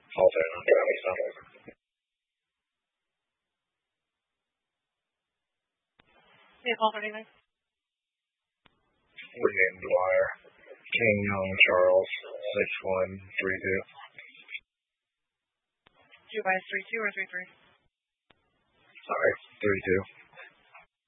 Call that on County Summit. Yeah, call 39. William Dwyer. King Young Charles. 6132. Did you buy 32 or 33? Sorry, 32.